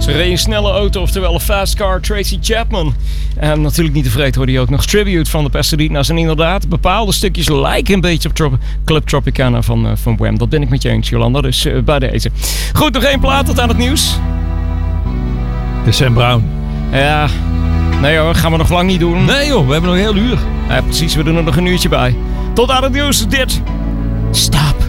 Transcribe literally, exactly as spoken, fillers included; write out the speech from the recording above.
Ze reed een snelle auto, oftewel een fast car, Tracy Chapman. En natuurlijk niet te vergeten hoorde je ook nog Tribute van de Pasadena's. En inderdaad, bepaalde stukjes lijken een beetje op Trop- Club Tropicana van, uh, van Wham. Dat ben ik met je eens, Jolanda. Dus uh, bij deze. Goed, nog één plaat tot aan het nieuws. De Sam Brown. Ja, nee hoor, gaan we nog lang niet doen. Nee joh, we hebben nog een heel uur. Ja, precies, we doen er nog een uurtje bij. Tot aan het nieuws, dit. Stop.